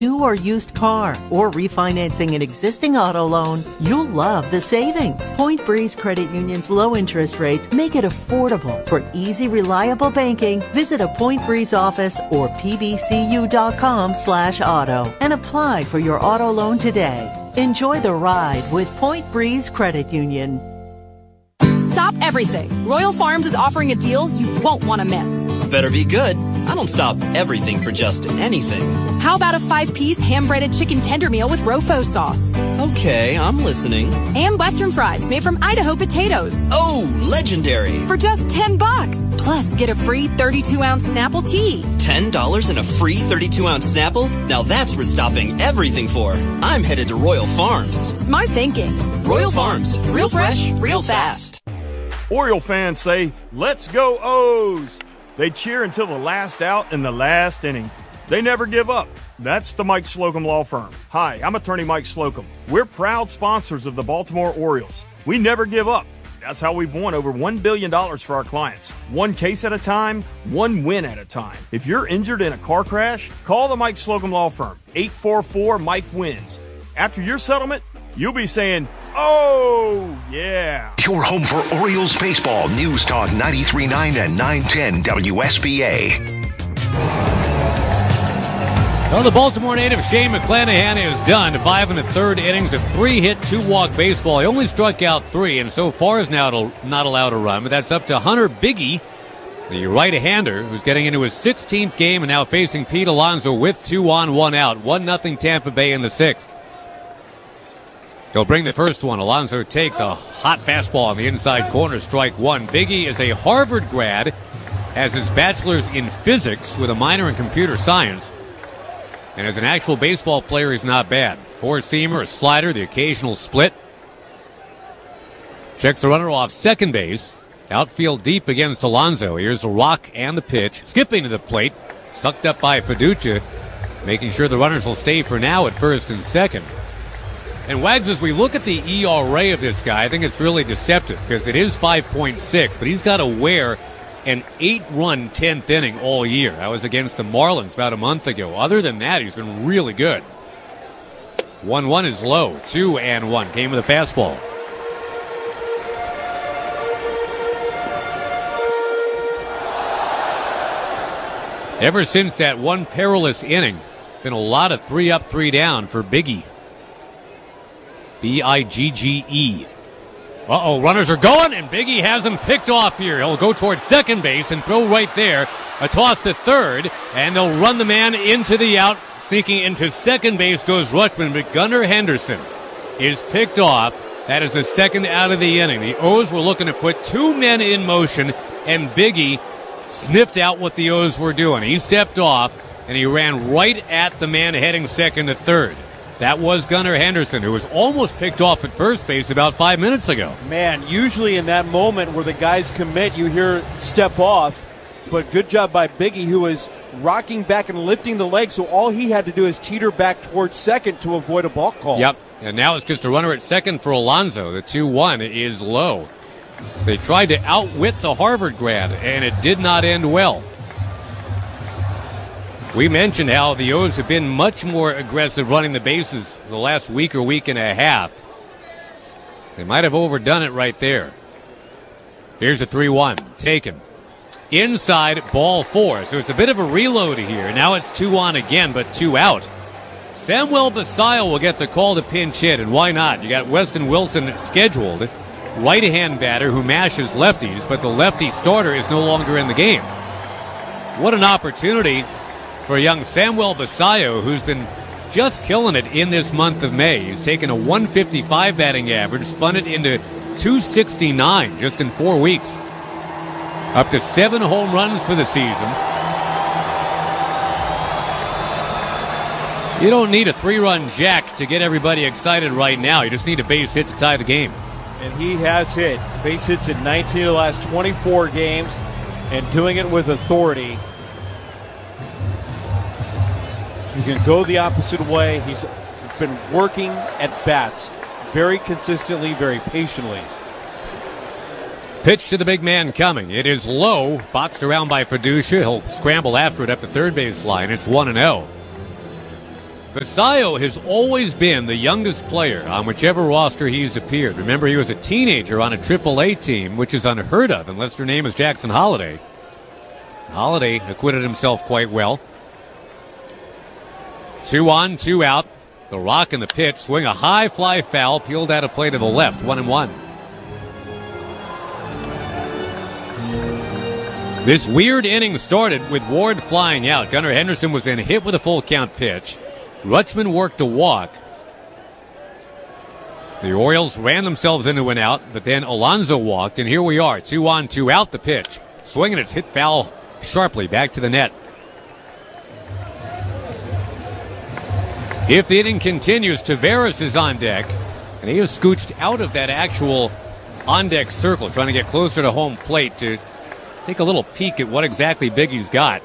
New or used car, or refinancing an existing auto loan, you'll love the savings. Point Breeze Credit Union's low interest rates make it affordable. For easy, reliable banking, visit a Point Breeze office or pbcu.com/auto and apply for your auto loan today. Enjoy the ride with Point Breeze Credit Union. Stop everything. Royal Farms is offering a deal you won't want to miss. Better be good. I don't stop everything for just anything. How about a 5-piece ham-breaded chicken tender meal with Rofo sauce? Okay, I'm listening. And Western fries made from Idaho potatoes. Oh, legendary. For just $10. Plus, get a free 32-ounce Snapple tea. $10 and a free 32-ounce Snapple? Now that's worth stopping everything for. I'm headed to Royal Farms. Smart thinking. Royal Farms. Real fresh, real fast. Oriole fans say, "Let's go O's." They cheer until the last out in the last inning. They never give up. That's the Mike Slocum Law Firm. Hi, I'm attorney Mike Slocum. We're proud sponsors of the Baltimore Orioles. We never give up. That's how we've won over $1 billion for our clients. One case at a time, one win at a time. If you're injured in a car crash, call the Mike Slocum Law Firm. 844-MIKE-WINS. After your settlement, you'll be saying, "Oh, yeah." Your home for Orioles baseball. News Talk 93.9 and 910 WSBA. Well, the Baltimore native Shane McClanahan is done. 5 1/3 innings of 3-hit, 2-walk baseball. He only struck out 3 and so far is now not allowed a run, but that's up to Hunter Biggie, the right-hander, who's getting into his 16th game and now facing Pete Alonso with 2 on, 1 out. 1-0 Tampa Bay in the 6th. They'll bring the first one. Alonso takes a hot fastball on the inside corner, strike 1. Biggie is a Harvard grad, has his bachelor's in physics with a minor in computer science. And as an actual baseball player, he's not bad. 4-seamer, a slider, the occasional split. Checks the runner off second base. Outfield deep against Alonso. Here's the rock and the pitch. Skipping to the plate. Sucked up by Fiducia. Making sure the runners will stay for now at first and second. And Wags, as we look at the ERA of this guy, I think it's really deceptive because it is 5.6, but he's got to wear an 8-run 10th inning all year. That was against the Marlins about a month ago. Other than that, he's been really good. 1-1 is low. 2-1 came with a fastball. Ever since that one perilous inning, been a lot of 3 up, 3 down for Biggie. Bigge. Runners are going, and Biggie has him picked off here. He'll go towards second base and throw right there. A toss to third, and they'll run the man into the out. Sneaking into second base goes Rutschman, but Gunnar Henderson is picked off. That is the second out of the inning. The O's were looking to put 2 men in motion, and Biggie sniffed out what the O's were doing. He stepped off, and he ran right at the man heading second to third. That was Gunnar Henderson, who was almost picked off at first base about 5 minutes ago. Man, usually in that moment where the guys commit, you hear step off. But good job by Biggie, who was rocking back and lifting the leg, so all he had to do is teeter back towards second to avoid a balk call. Yep, and now it's just a runner at second for Alonso. The 2-1 is low. They tried to outwit the Harvard grad, and it did not end well. We mentioned how the O's have been much more aggressive running the bases the last week or week and a half. They might have overdone it right there. Here's a 3-1. Taken. Inside, ball 4. So it's a bit of a reload here. Now it's 2 on again, but 2 out. Samuel Basallo will get the call to pinch hit, and why not? You got Weston Wilson scheduled. Right-hand batter who mashes lefties, but the lefty starter is no longer in the game. What an opportunity for young Samuel Basallo, who's been just killing it in this month of May. He's taken a 155 batting average, spun it into 269 just in 4 weeks. Up to 7 home runs for the season. You don't need a 3-run jack to get everybody excited right now. You just need a base hit to tie the game. And he has hit base hits in 19 of the last 24 games and doing it with authority. You can go the opposite way. He's been working at bats very consistently, very patiently. Pitch to the big man coming. It is low, boxed around by Fiducia. He'll scramble after it up the third base line. It's 1-0. Basayo has always been the youngest player on whichever roster he's appeared. Remember, he was a teenager on a AAA team, which is unheard of unless their name is Jackson Holliday. Holliday acquitted himself quite well. 2 on, 2 out. The rock and the pitch. Swing a high fly foul. Peeled out of play to the left. 1-1. This weird inning started with Ward flying out. Gunnar Henderson was then hit with a full count pitch. Rutschman worked a walk. The Orioles ran themselves into an out, but then Alonso walked, and here we are. 2 on, 2 out, the pitch. Swinging, it's hit foul sharply back to the net. If the inning continues, Taveras is on deck, and he is scooched out of that actual on-deck circle, trying to get closer to home plate to take a little peek at what exactly Biggie's got.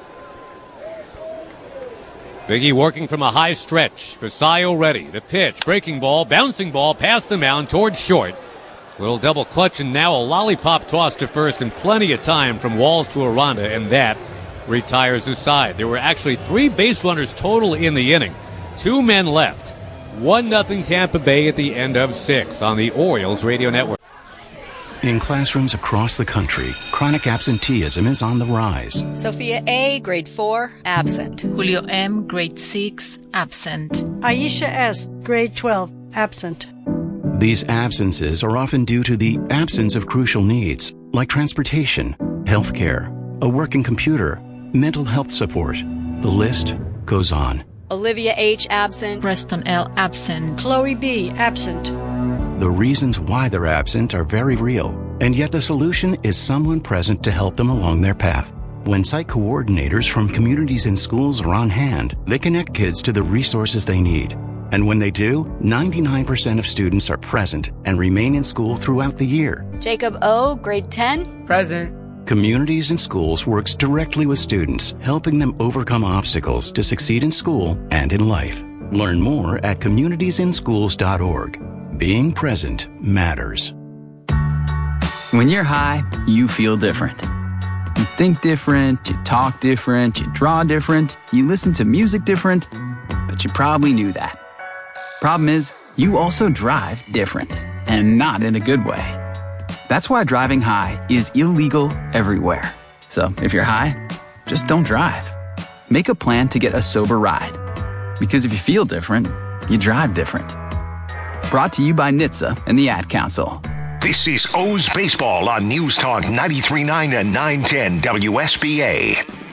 Biggie working from a high stretch. Basayo ready. The pitch. Breaking ball. Bouncing ball past the mound towards short. Little double clutch, and now a lollipop toss to first, and plenty of time from Walls to Aranda, and that retires his side. There were actually 3 base runners total in the inning. 2 men left. 1-0 Tampa Bay at the end of 6 on the Orioles Radio Network. In classrooms across the country, chronic absenteeism is on the rise. Sophia A., grade 4, absent. Julio M., grade 6, absent. Aisha S., grade 12, absent. These absences are often due to the absence of crucial needs, like transportation, health care, a working computer, mental health support. The list goes on. Olivia H., absent. Preston L., absent. Chloe B., absent. The reasons why they're absent are very real, and yet the solution is someone present to help them along their path. When site coordinators from communities and schools are on hand, they connect kids to the resources they need. And when they do, 99% of students are present and remain in school throughout the year. Jacob O., grade 10, present. Communities and Schools works directly with students, helping them overcome obstacles to succeed in school and in life. Learn more at communitiesinschools.org. Being present matters. When you're high, you feel different. You think different, you talk different, you draw different, you listen to music different, but you probably knew that. Problem is, you also drive different, and not in a good way. That's why driving high is illegal everywhere. So if you're high, just don't drive. Make a plan to get a sober ride. Because if you feel different, you drive different. Brought to you by NHTSA and the Ad Council. This is O's Baseball on News Talk 93.9 and 910 WSBA.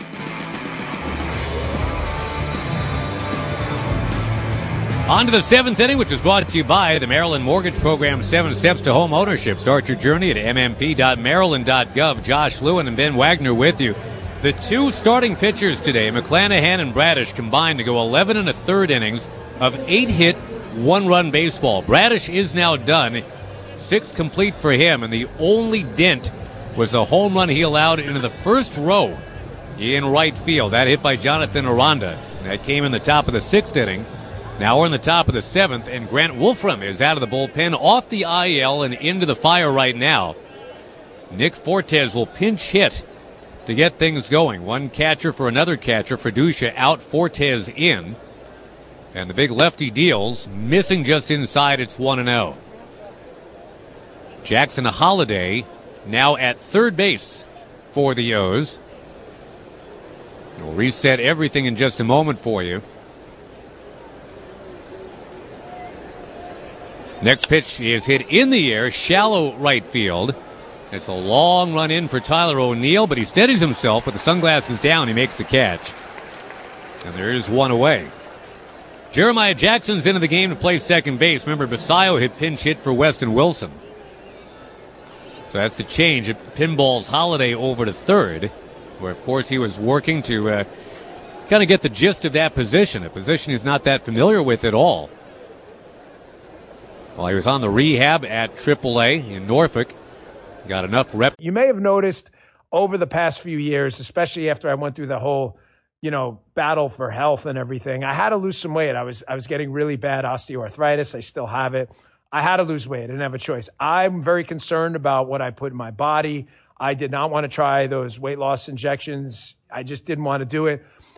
On to the 7th inning, which is brought to you by the Maryland Mortgage Program, 7 Steps to Home Ownership. Start your journey at mmp.maryland.gov. Josh Lewin and Ben Wagner with you. The 2 starting pitchers today, McClanahan and Bradish, combined to go 11 1/3 innings of 8-hit, 1-run baseball. Bradish is now done. 6 complete for him, and the only dent was a home run he allowed into the first row in right field. That hit by Jonathan Aranda. That came in the top of the 6th inning. Now we're in the top of the 7th, and Grant Wolfram is out of the bullpen, off the IL and into the fire right now. Nick Fortes will pinch hit to get things going. One catcher for another catcher. Freducia out, Fortes in. And the big lefty deals, missing just inside. It's 1-0. Jackson Holliday now at third base for the O's. We'll reset everything in just a moment for you. Next pitch is hit in the air, shallow right field. It's a long run in for Tyler O'Neill, but he steadies himself with the sunglasses down. He makes the catch. And there is one away. Jeremiah Jackson's into the game to play second base. Remember, Basayo hit pinch hit for Weston Wilson. So that's the change. It pinballs Holliday over to third, where, of course, he was working to kind of get the gist of that position, a position he's not that familiar with at all. While he was on the rehab at AAA in Norfolk, got enough rep. You may have noticed over the past few years, especially after I went through the whole, battle for health and everything, I had to lose some weight. I was getting really bad osteoarthritis. I still have it. I had to lose weight. I didn't have a choice. I'm very concerned about what I put in my body. I did not want to try those weight loss injections. I just didn't want to do it.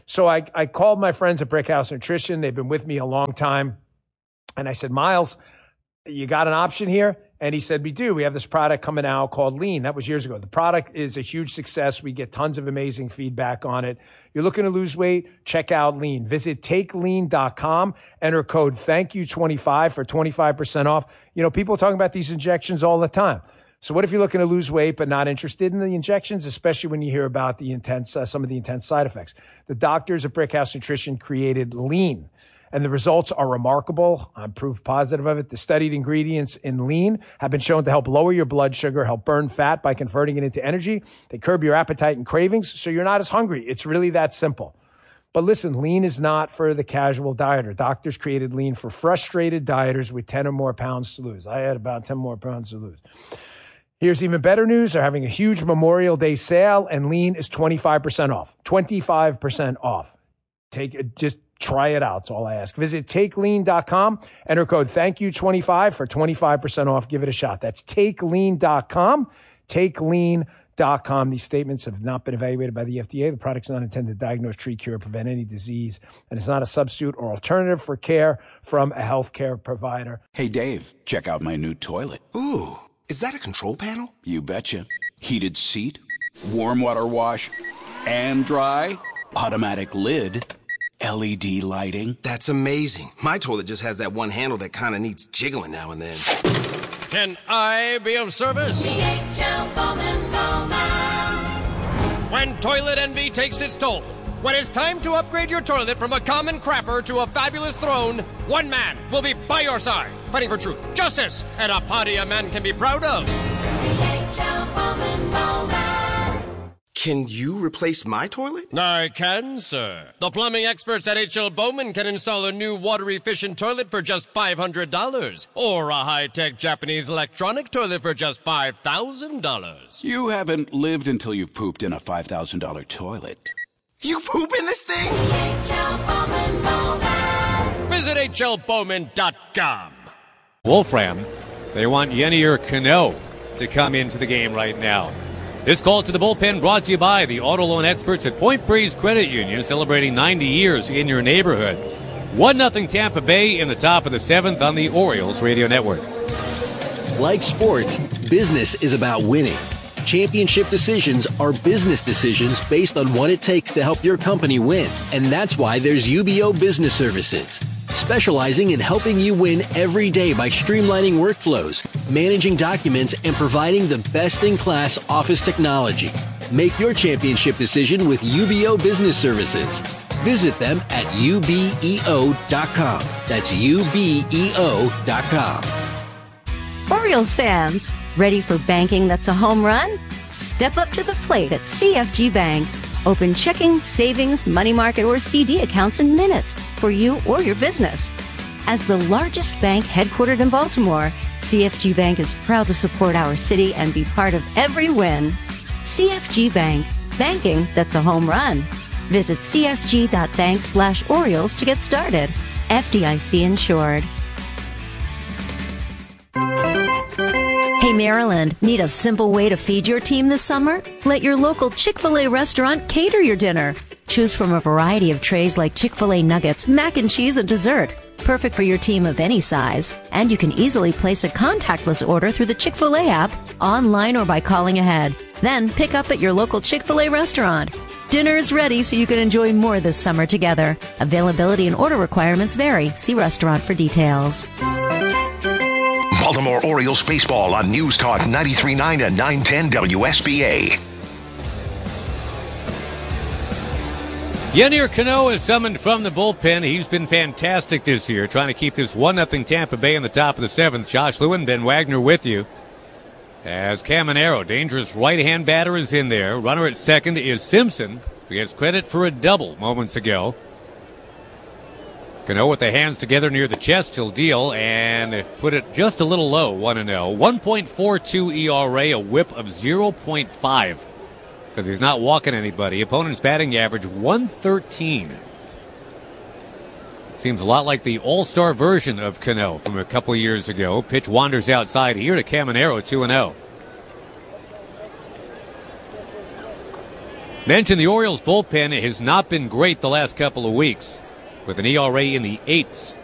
So I called my friends at Brickhouse Nutrition. They've been with me a long time. And I said, Miles, you got an option here? And he said, we do. We have this product coming out called Lean. That was years ago. The product is a huge success. We get tons of amazing feedback on it. You're looking to lose weight? Check out Lean. Visit takelean.com. Enter code THANKYOU25 for 25% off. You know, people are talking about these injections all the time. So what if you're looking to lose weight but not interested in the injections, especially when you hear about the intense, some of the intense side effects? The doctors at Brickhouse Nutrition created Lean, and the results are remarkable. I'm proof positive of it. The studied ingredients in Lean have been shown to help lower your blood sugar, help burn fat by converting it into energy. They curb your appetite and cravings, so you're not as hungry. It's really that simple. But listen, Lean is not for the casual dieter. Doctors created Lean for frustrated dieters with 10 or more pounds to lose. I had about 10 more pounds to lose. Here's even better news. They're having a huge Memorial Day sale, and Lean is 25% off. 25% off. Just try it out. That's all I ask. Visit takelean.com. Enter code THANKYOU25 for 25% off. Give it a shot. That's takelean.com. Takelean.com. These statements have not been evaluated by the FDA. The product's not intended to diagnose, treat, cure, prevent any disease, and it's not a substitute or alternative for care from a healthcare provider. Hey, Dave, check out my new toilet. Ooh, is that a control panel? You betcha. Heated seat, warm water wash, and dry, automatic lid, LED lighting. That's amazing. My toilet just has that one handle that kind of needs jiggling now and then. Can I be of service? DHL Bowman Bowman. When toilet envy takes its toll, when it's time to upgrade your toilet from a common crapper to a fabulous throne, one man will be by your side, fighting for truth, justice, and a party a man can be proud of. DHL Bowman Bowman. Can you replace my toilet? I can, sir. The plumbing experts at H.L. Bowman can install a new water-efficient toilet for just $500, or a high-tech Japanese electronic toilet for just $5,000. You haven't lived until you've pooped in a $5,000 toilet. You poop in this thing? H.L. Bowman Bowman. Visit hlbowman.com. Wolfram, they want Yennier Cano to come into the game right now. This call to the bullpen brought to you by the auto loan experts at Point Breeze Credit Union, celebrating 90 years in your neighborhood. 1-0 Tampa Bay in the top of the 7th on the Orioles Radio Network. Like sports, business is about winning. Championship decisions are business decisions based on what it takes to help your company win. And that's why there's UBO Business Services, specializing in helping you win every day by streamlining workflows, managing documents, and providing the best-in-class office technology. Make your championship decision with UBO Business Services. Visit them at ubeo.com. That's ubeo.com. Orioles fans, ready for banking that's a home run? Step up to the plate at CFG Bank. Open checking, savings, money market, or CD accounts in minutes for you or your business. As the largest bank headquartered in Baltimore, CFG Bank is proud to support our city and be part of every win. CFG Bank, banking that's a home run. Visit cfg.bank/Orioles to get started. FDIC insured. Hey Maryland, need a simple way to feed your team this summer? Let your local Chick-fil-A restaurant cater your dinner. Choose from a variety of trays like Chick-fil-A nuggets, mac and cheese, and dessert. Perfect for your team of any size. And you can easily place a contactless order through the Chick-fil-A app, online or by calling ahead. Then pick up at your local Chick-fil-A restaurant. Dinner is ready so you can enjoy more this summer together. Availability and order requirements vary. See restaurant for details. Baltimore Orioles baseball on News Talk 93.9 and 910 WSBA. Yennier Cano is summoned from the bullpen. He's been fantastic this year, trying to keep this 1-0 Tampa Bay in the top of the 7th. Josh Lewin, Ben Wagner with you. As Caminero, dangerous right-hand batter, is in there. Runner at second is Simpson, who gets credit for a double moments ago. Cano with the hands together near the chest, he'll deal and put it just a little low, 1-0. 1.42 ERA, a whip of 0.5 because he's not walking anybody. Opponent's batting average, 113. Seems a lot like the all-star version of Cano from a couple years ago. Pitch wanders outside here to Caminero, 2-0. Mentioned the Orioles bullpen has not been great the last couple of weeks, with an ERA in the 8s.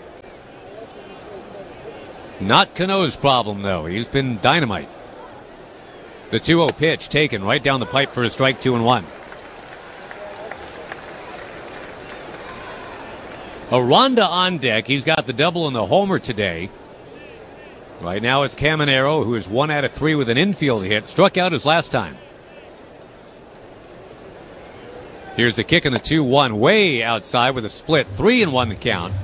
Not Cano's problem, though. He's been dynamite. The 2-0 pitch taken right down the pipe for a strike, 2-1. Aranda on deck. He's got the double and the homer today. Right now it's Caminero, who is 1 out of 3 with an infield hit. Struck out his last time. Here's the kick in the 2-1, way outside with a split. 3-1 the count.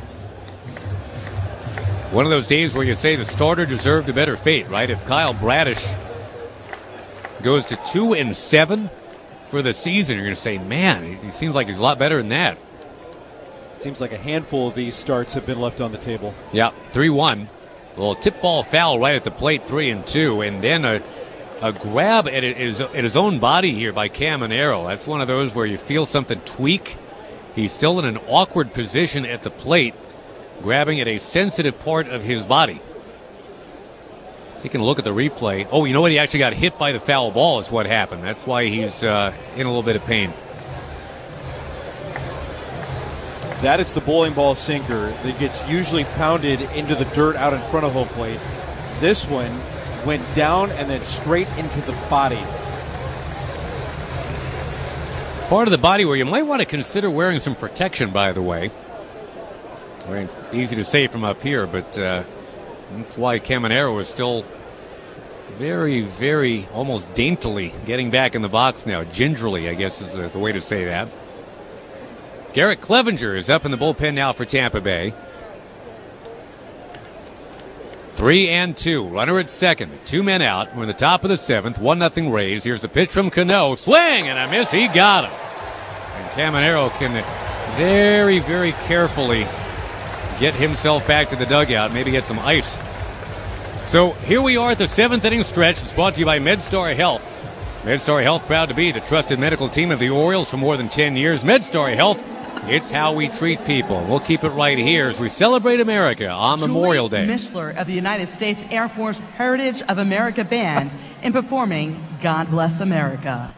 One of those days where you say the starter deserved a better fate, right? If Kyle Bradish goes to 2-7 for the season, you're going to say, man, he seems like he's a lot better than that. Seems like a handful of these starts have been left on the table. Yeah, 3-1. A little tip ball foul right at the plate, 3-2, and then a grab at his own body here by Caminero. That's one of those where you feel something tweak. He's still in an awkward position at the plate, grabbing at a sensitive part of his body. Taking a look at the replay. Oh, you know what? He actually got hit by the foul ball is what happened. That's why he's in a little bit of pain. That is the bowling ball sinker that gets usually pounded into the dirt out in front of home plate. This one went down and then straight into the body. Part of the body where you might want to consider wearing some protection, by the way. I mean, easy to say from up here, but that's why Caminero is still very, very, almost daintily getting back in the box now. Gingerly, I guess is the way to say that. Garrett Clevenger is up in the bullpen now for Tampa Bay. 3-2. Runner at second. 2 men out. We're in the top of the 7th. 1-0 Rays. Here's the pitch from Cano. Swing and a miss. He got him. And Caminero can very, very carefully get himself back to the dugout. Maybe get some ice. So here we are at the 7th inning stretch. It's brought to you by MedStar Health. MedStar Health, proud to be the trusted medical team of the Orioles for more than 10 years. MedStar Health, it's how we treat people. We'll keep it right here as we celebrate America on Memorial Day. Mishler of the United States Air Force Heritage of America Band in performing God Bless America.